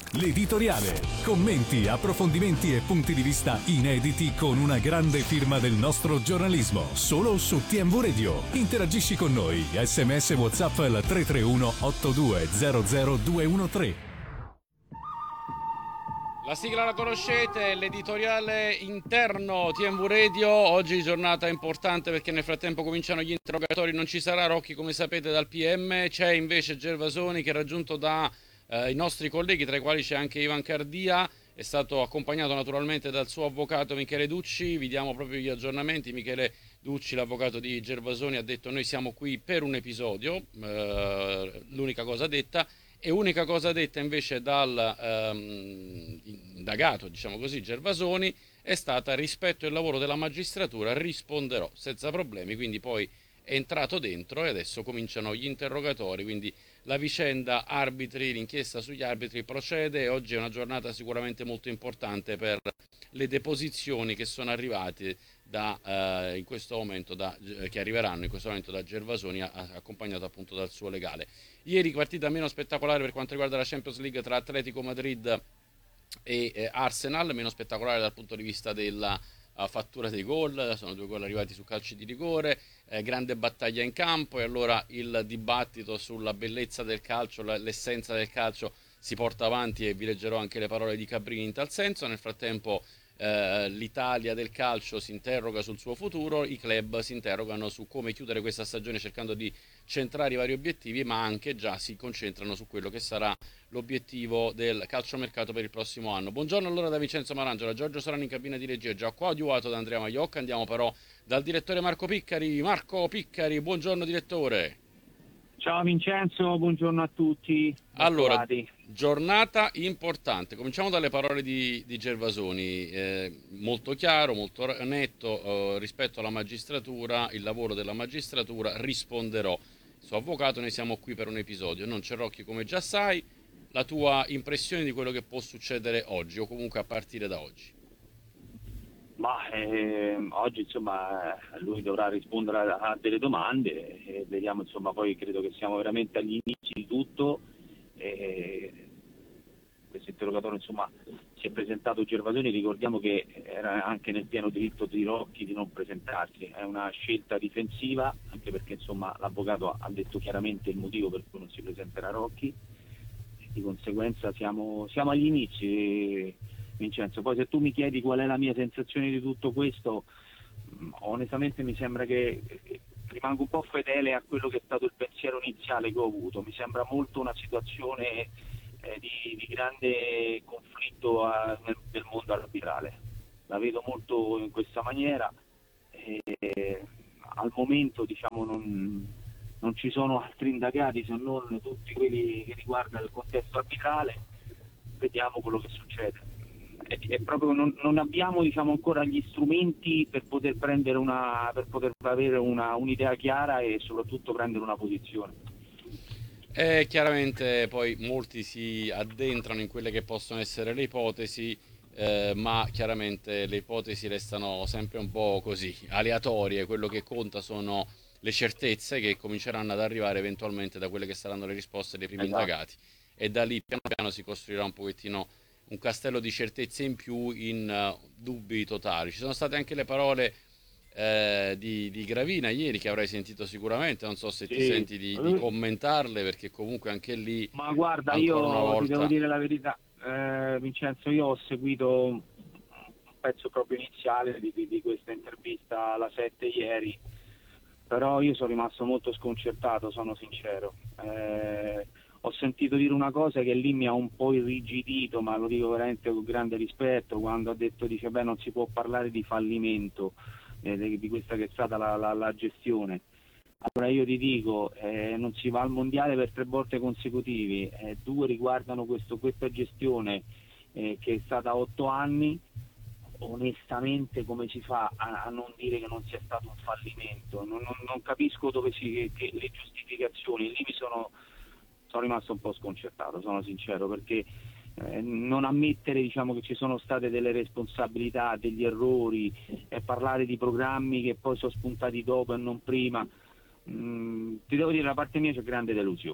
L'editoriale. Commenti, approfondimenti e punti di vista inediti con una grande firma del nostro giornalismo. Solo su TMV Radio. Interagisci con noi. SMS WhatsApp al 331 8200 213. La sigla la conoscete, l'editoriale interno TMV Radio. Oggi giornata importante perché nel frattempo cominciano gli interrogatori. Non ci sarà Rocchi, come sapete, dal PM. C'è invece Gervasoni, che è raggiunto da i nostri colleghi, tra i quali c'è anche Ivan Cardia. È stato accompagnato naturalmente dal suo avvocato Michele Ducci. Vi diamo proprio gli aggiornamenti. Michele Ducci, l'avvocato di Gervasoni, ha detto: noi siamo qui per un episodio, l'unica cosa detta. E unica cosa detta invece dal indagato, diciamo così, Gervasoni, è stata: rispetto al lavoro della magistratura risponderò senza problemi. Quindi poi è entrato dentro e adesso cominciano gli interrogatori, quindi la vicenda arbitri, l'inchiesta sugli arbitri procede. Oggi è una giornata sicuramente molto importante per le deposizioni che sono arrivate in questo momento che arriveranno in questo momento da Gervasoni, accompagnato appunto dal suo legale. Ieri partita meno spettacolare per quanto riguarda la Champions League tra Atletico Madrid e Arsenal, meno spettacolare dal punto di vista della fattura dei gol. Sono 2 gol arrivati su calci di rigore, grande battaglia in campo, e allora il dibattito sulla bellezza del calcio, l'essenza del calcio si porta avanti, e vi leggerò anche le parole di Cabrini in tal senso. Nel frattempo l'Italia del calcio si interroga sul suo futuro, i club si interrogano su come chiudere questa stagione cercando di centrare i vari obiettivi, ma anche già si concentrano su quello che sarà l'obiettivo del calciomercato per il prossimo anno. Buongiorno allora da Vincenzo Marangiola, Giorgio Solano in cabina di regia, già coadiuvato da Andrea Maiocca. Andiamo però dal direttore Marco Piccari. Marco Piccari, buongiorno direttore. Ciao Vincenzo, buongiorno a tutti. Allora, giornata importante. Cominciamo dalle parole di Gervasoni, molto chiaro, molto netto rispetto alla magistratura, il lavoro della magistratura, risponderò. Suo avvocato, noi siamo qui per un episodio. Non c'è Rocchi, come già sai. La tua impressione di quello che può succedere oggi, o comunque a partire da oggi? Oggi insomma lui dovrà rispondere a delle domande e vediamo, insomma, poi credo che siamo veramente agli inizi di tutto. Questo interrogatorio, insomma, si è presentato Gervasoni, ricordiamo che era anche nel pieno diritto di Rocchi di non presentarsi, è una scelta difensiva, anche perché insomma l'avvocato ha detto chiaramente il motivo per cui non si presenterà Rocchi, di conseguenza siamo agli inizi, Vincenzo. Poi se tu mi chiedi qual è la mia sensazione di tutto questo, onestamente mi sembra che rimango un po' fedele a quello che è stato il pensiero iniziale che ho avuto. Mi sembra molto una situazione di grande conflitto nel mondo arbitrale. La vedo molto in questa maniera. Al momento, diciamo, non ci sono altri indagati se non tutti quelli che riguardano il contesto arbitrale. Vediamo quello che succede. È proprio non abbiamo, diciamo, ancora gli strumenti per poter prendere per poter avere un'idea chiara e soprattutto prendere una posizione. Chiaramente poi molti si addentrano in quelle che possono essere le ipotesi, ma chiaramente le ipotesi restano sempre un po' così, aleatorie. Quello che conta sono le certezze che cominceranno ad arrivare eventualmente da quelle che saranno le risposte dei primi indagati, e da lì piano piano si costruirà un pochettino un castello di certezze in più in dubbi totali. Ci sono state anche le parole di Gravina ieri, che avrai sentito sicuramente, non so se ti senti di commentarle, perché comunque anche lì, ma guarda, io ti devo dire la verità, Vincenzo, io ho seguito un pezzo proprio iniziale di questa intervista alla 7 ieri, però io sono rimasto molto sconcertato, sono sincero. Ho sentito dire una cosa che lì mi ha un po' irrigidito, ma lo dico veramente con grande rispetto, quando ha detto, dice, non si può parlare di fallimento di questa che è stata la gestione. Allora io ti dico, non si va al mondiale per 3 volte consecutivi, 2 riguardano questa gestione che è stata 8 anni. Onestamente come si fa a non dire che non sia stato un fallimento? Non capisco dove le giustificazioni. Lì sono rimasto un po' sconcertato, sono sincero, perché non ammettere, diciamo, che ci sono state delle responsabilità, degli errori, e parlare di programmi che poi sono spuntati dopo e non prima, ti devo dire, da parte mia c'è grande delusione,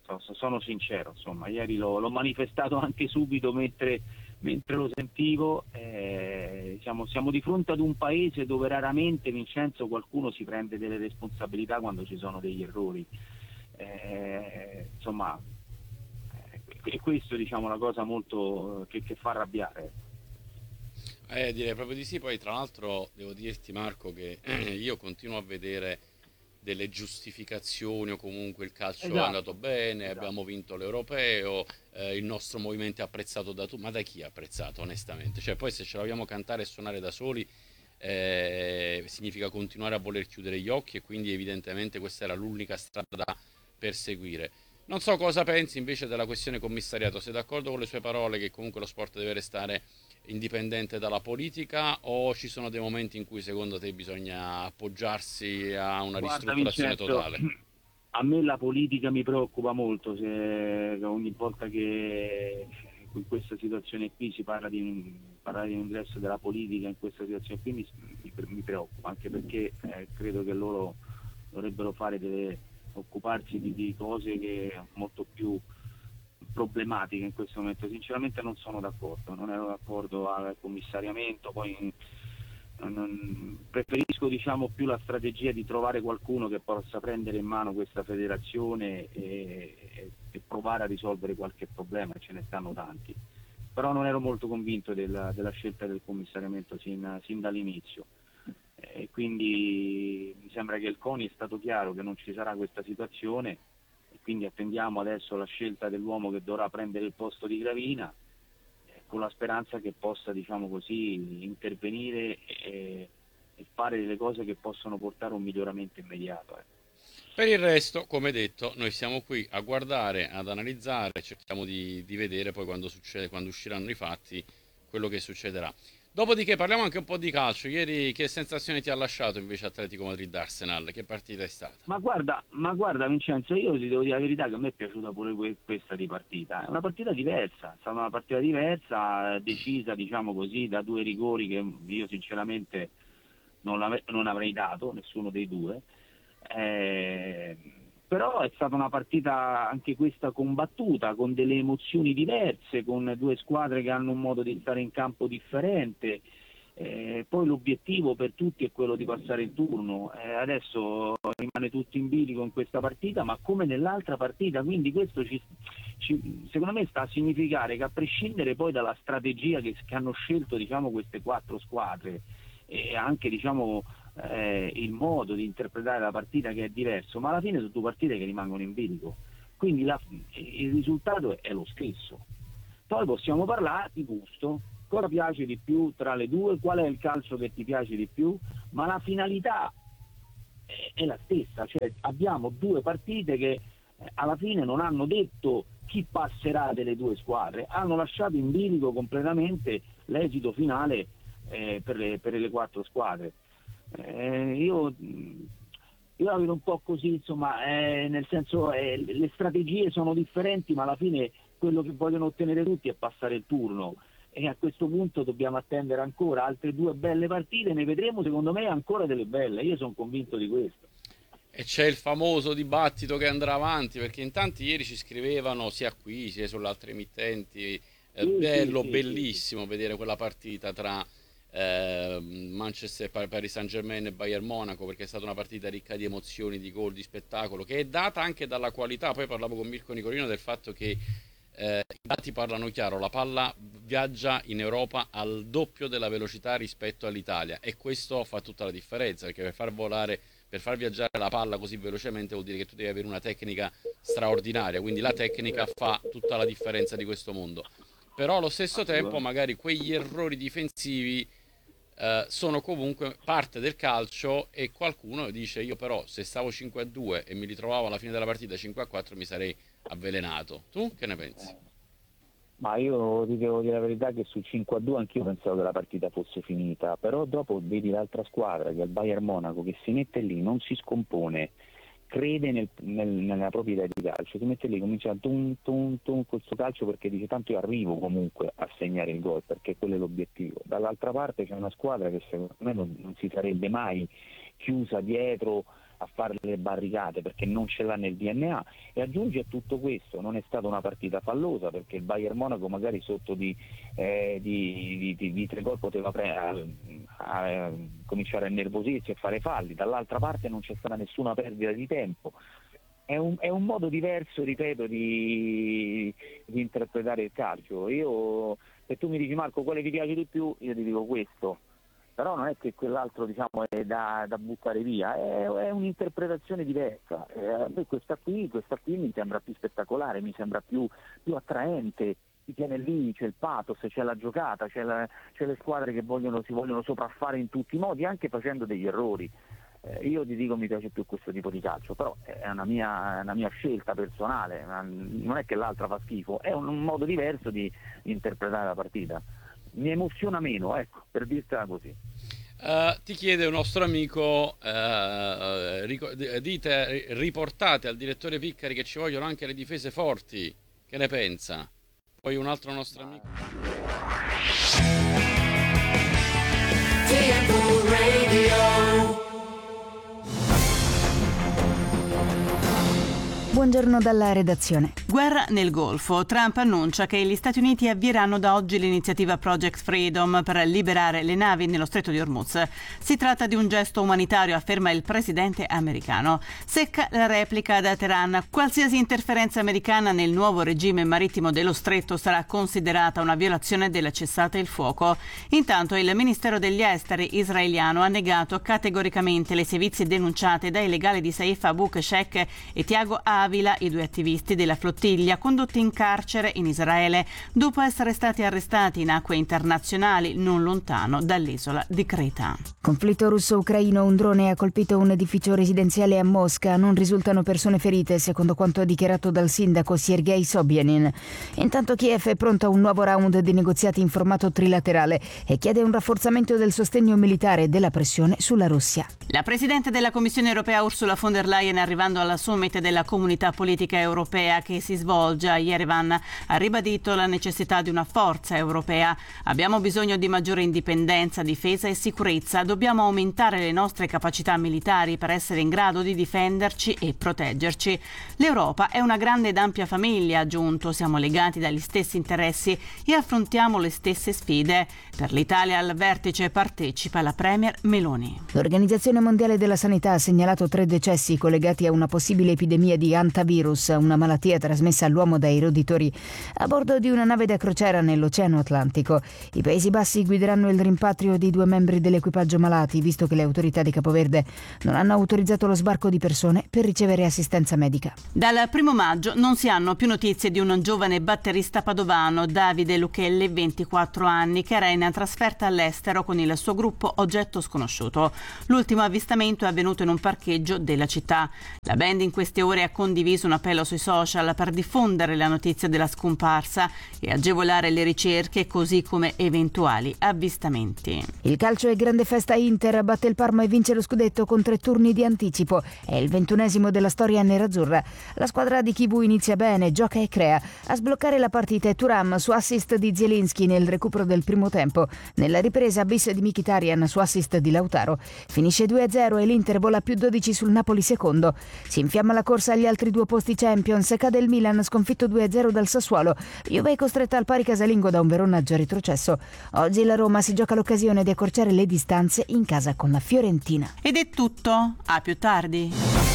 sono sincero, insomma, ieri l'ho manifestato anche subito mentre lo sentivo. Siamo di fronte ad un paese dove raramente, Vincenzo, qualcuno si prende delle responsabilità quando ci sono degli errori. Insomma, è questo, diciamo, la cosa molto che fa arrabbiare. Direi proprio di sì. Poi tra l'altro devo dirti, Marco, che io continuo a vedere delle giustificazioni, o comunque il calcio è andato bene, Esatto. abbiamo vinto l'europeo, il nostro movimento è apprezzato da tutti. Ma da chi è apprezzato, onestamente? Cioè, poi se ce la vogliamo cantare e suonare da soli, significa continuare a voler chiudere gli occhi, e quindi evidentemente questa era l'unica strada da perseguire. Non so cosa pensi invece della questione commissariato. Sei d'accordo con le sue parole che comunque lo sport deve restare indipendente dalla politica, o ci sono dei momenti in cui secondo te bisogna appoggiarsi a una Guarda, ristrutturazione Vincenzo, totale? a me la politica mi preoccupa molto, se ogni volta che in questa situazione qui si parla parlare di un ingresso della politica in questa situazione qui mi preoccupa, anche perché credo che loro dovrebbero occuparsi di cose che molto più problematiche in questo momento. Sinceramente non ero d'accordo al commissariamento, poi preferisco, diciamo, più la strategia di trovare qualcuno che possa prendere in mano questa federazione e provare a risolvere qualche problema, ce ne stanno tanti. Però non ero molto convinto della scelta del commissariamento sin dall'inizio. Quindi mi sembra che il CONI è stato chiaro che non ci sarà questa situazione, e quindi attendiamo adesso la scelta dell'uomo che dovrà prendere il posto di Gravina, con la speranza che possa, diciamo così, intervenire e fare delle cose che possono portare a un miglioramento immediato. Per il resto, come detto, noi siamo qui a guardare, ad analizzare, cerchiamo di vedere poi quando quando usciranno i fatti, quello che succederà. Dopodiché parliamo anche un po' di calcio. Ieri che sensazione ti ha lasciato invece Atletico Madrid-Arsenal? Che partita è stata? Ma guarda Vincenzo, io ti devo dire la verità che a me è piaciuta pure questa di partita. È una partita diversa, è stata una partita diversa, decisa, diciamo così, da due rigori che io sinceramente non avrei dato, nessuno dei due. Però è stata una partita anche questa combattuta, con delle emozioni diverse, con due squadre che hanno un modo di stare in campo differente. Poi l'obiettivo per tutti è quello di passare il turno. Adesso rimane tutto in bilico in questa partita, ma come nell'altra partita, quindi questo secondo me sta a significare che, a prescindere poi dalla strategia che hanno scelto, diciamo, queste quattro squadre, e anche, diciamo, il modo di interpretare la partita che è diverso, ma alla fine sono due partite che rimangono in bilico, quindi il risultato è lo stesso. Poi possiamo parlare di gusto, cosa piace di più tra le due, qual è il calcio che ti piace di più, ma la finalità è la stessa, cioè abbiamo due partite che alla fine non hanno detto chi passerà delle due squadre, hanno lasciato in bilico completamente l'esito finale per le quattro squadre. Io la vedo un po' così, insomma, nel senso, le strategie sono differenti, ma alla fine quello che vogliono ottenere tutti è passare il turno, e a questo punto dobbiamo attendere ancora altre due belle partite, ne vedremo secondo me ancora delle belle, io sono convinto di questo. E c'è il famoso dibattito che andrà avanti, perché in tanti ieri ci scrivevano, sia qui sia sulle altre emittenti, bello, bellissimo vedere quella partita tra Manchester, Paris Saint-Germain e Bayern Monaco, perché è stata una partita ricca di emozioni, di gol, di spettacolo, che è data anche dalla qualità. Poi parlavo con Mirko Nicolino del fatto che i dati parlano chiaro, la palla viaggia in Europa al doppio della velocità rispetto all'Italia, e questo fa tutta la differenza, perché per far viaggiare la palla così velocemente vuol dire che tu devi avere una tecnica straordinaria, quindi la tecnica fa tutta la differenza di questo mondo. Però allo stesso tempo magari quegli errori difensivi sono comunque parte del calcio, e qualcuno dice: io però se stavo 5-2 e mi ritrovavo alla fine della partita 5-4 mi sarei avvelenato. Tu che ne pensi? Ma io ti devo dire la verità che sul 5-2 anch'io pensavo che la partita fosse finita, però dopo vedi l'altra squadra, che è il Bayern Monaco, che si mette lì, non si scompone, crede nella proprietà di calcio, si mette lì, comincia a tum questo calcio, perché dice: tanto io arrivo comunque a segnare il gol, perché quello è l'obiettivo. Dall'altra parte c'è una squadra che secondo me non si sarebbe mai chiusa dietro fare le barricate perché non ce l'ha nel DNA, e aggiunge a tutto questo non è stata una partita fallosa perché il Bayern Monaco magari sotto di 3 gol poteva cominciare a nervosirsi e fare falli, dall'altra parte non c'è stata nessuna perdita di tempo. È un modo diverso, ripeto, di interpretare il calcio. Io, se tu mi dici Marco quale ti piace di più, io ti dico questo, però non è che quell'altro diciamo è da buttare via, è un'interpretazione diversa. A me questa qui mi sembra più spettacolare, mi sembra più attraente, ti tiene lì, c'è il pathos, c'è la giocata, c'è le squadre che si vogliono sopraffare in tutti i modi, anche facendo degli errori. Io ti dico mi piace più questo tipo di calcio, però è una mia scelta personale, non è che l'altra fa schifo, è un modo diverso di interpretare la partita. Mi emoziona meno, ecco, per dirtela così. Ti chiede un nostro amico, riportate al direttore Piccari che ci vogliono anche le difese forti, che ne pensa? Poi un altro nostro amico. TMV Radio. Buongiorno dalla redazione. Guerra nel Golfo. Trump annuncia che gli Stati Uniti avvieranno da oggi l'iniziativa Project Freedom per liberare le navi nello Stretto di Hormuz. Si tratta di un gesto umanitario, afferma il presidente americano. Secca la replica da Teheran. Qualsiasi interferenza americana nel nuovo regime marittimo dello Stretto sarà considerata una violazione del cessate il fuoco. Intanto il Ministero degli Esteri israeliano ha negato categoricamente le sevizie denunciate dai legali di Saif Abu Sheikh e Tiago Avila, i 2 attivisti della flottiglia condotti in carcere in Israele dopo essere stati arrestati in acque internazionali non lontano dall'isola di Creta. Conflitto russo-ucraino, un drone ha colpito un edificio residenziale a Mosca. Non risultano persone ferite, secondo quanto dichiarato dal sindaco Sergei Sobyanin. Intanto Kiev è pronto a un nuovo round di negoziati in formato trilaterale e chiede un rafforzamento del sostegno militare e della pressione sulla Russia. La Presidente della Commissione europea Ursula von der Leyen, arrivando alla summit della Comunità Politica Europea che si svolge a Yerevan, ha ribadito la necessità di una forza europea. Abbiamo bisogno di maggiore indipendenza, difesa e sicurezza. Dobbiamo aumentare le nostre capacità militari per essere in grado di difenderci e proteggerci. L'Europa è una grande ed ampia famiglia, ha aggiunto. Siamo legati dagli stessi interessi e affrontiamo le stesse sfide. Per l'Italia al vertice partecipa la Premier Meloni. L'Organizzazione Mondiale della Sanità ha segnalato 3 decessi collegati a una possibile epidemia di hantavirus, una malattia trasmessa all'uomo dai roditori, a bordo di una nave da crociera nell'Oceano Atlantico. I Paesi Bassi guideranno il rimpatrio di 2 membri dell'equipaggio malati, visto che le autorità di Capoverde non hanno autorizzato lo sbarco di persone per ricevere assistenza medica. Dal 1 maggio non si hanno più notizie di un giovane batterista padovano, Davide Luchelli, 24 anni, che era in trasferta all'estero con il suo gruppo Oggetto Sconosciuto. L'ultimo avvistamento è avvenuto in un parcheggio della città. La band in queste ore ha condiviso un appello sui social per diffondere la notizia della scomparsa e agevolare le ricerche, così come eventuali avvistamenti. Il calcio è grande festa. Inter batte il Parma e vince lo scudetto con 3 turni di anticipo. È il 21esimo della storia nerazzurra. La squadra di Kivu inizia bene, gioca e crea. A sbloccare la partita è Thuram su assist di Zielinski nel recupero del primo tempo. Nella ripresa bis di Mkhitaryan su assist di Lautaro. Finisce 2-0 e l'Inter vola più 12 sul Napoli secondo. Si infiamma la corsa agli altri 2 posti Champions. Cade il Milan sconfitto 2-0 dal Sassuolo. Juve è costretta al pari casalingo da un Verona già retrocesso. Oggi la Roma si gioca l'occasione di accorciare le distanze in casa con la Fiorentina. Ed è tutto. A più tardi.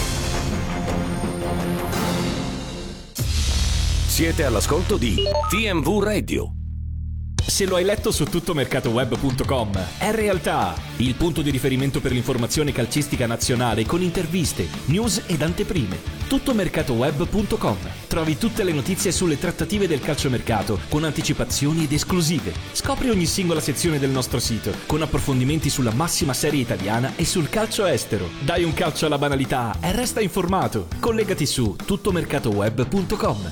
Siete all'ascolto di TMV Radio. Se lo hai letto su tuttomercatoweb.com, è realtà. Il punto di riferimento per l'informazione calcistica nazionale con interviste, news ed anteprime. Tuttomercatoweb.com. Trovi tutte le notizie sulle trattative del calciomercato con anticipazioni ed esclusive. Scopri ogni singola sezione del nostro sito con approfondimenti sulla massima serie italiana e sul calcio estero. Dai un calcio alla banalità e resta informato. Collegati su tuttomercatoweb.com.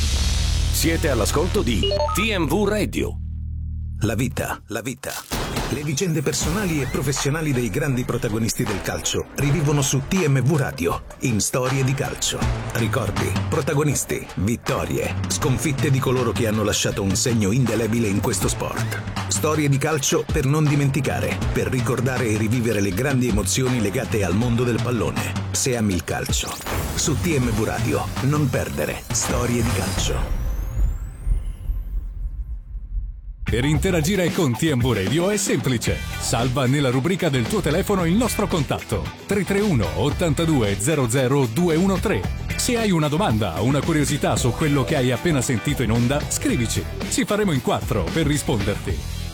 Siete all'ascolto di TMV Radio. La vita Le vicende personali e professionali dei grandi protagonisti del calcio rivivono su TMV Radio in Storie di Calcio. Ricordi, protagonisti, vittorie, sconfitte di coloro che hanno lasciato un segno indelebile in questo sport. Storie di calcio per non dimenticare, per ricordare e rivivere le grandi emozioni legate al mondo del pallone. Se ami il calcio. Su TMV Radio, non perdere Storie di Calcio. Per interagire con TMV Radio è semplice. Salva nella rubrica del tuo telefono il nostro contatto 331 82 00 213. Se hai una domanda o una curiosità su quello che hai appena sentito in onda, scrivici. Ci faremo in 4 per risponderti.